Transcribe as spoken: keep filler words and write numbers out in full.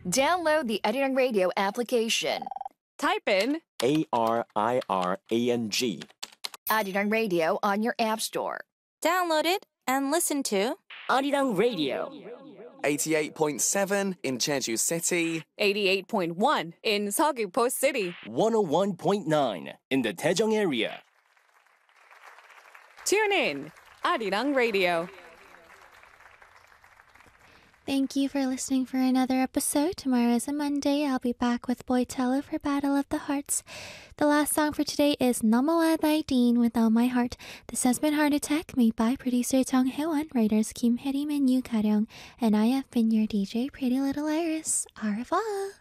Download the Arirang Radio application. Type in A R I R A N G. Arirang Radio on your app store. Download it and listen to Arirang Radio. eighty-eight point seven in Jeju City. eighty-eight point one in Seogwipo City. one oh one point nine in the Daejeong area. Tune in, Arirang Radio. Thank you for listening for another episode. Tomorrow is a Monday. I'll be back with Boytello for Battle of the Hearts. The last song for today is Nomawad by Dean with All My Heart. This has been Heart Attack, made by producer Jung Hae-won, writers Kim Hae-rim and Yoo Ka-ryung, and I have been your D J, Pretty Little Iris. Au revoir!